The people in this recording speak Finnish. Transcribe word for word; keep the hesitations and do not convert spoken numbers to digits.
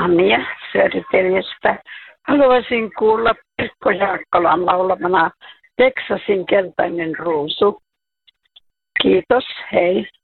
Annia Södertäljestä. Haluaisin kuulla Pirkko Jaakkolan laulamana Teksasin keltainen ruusu. Kiitos, hei.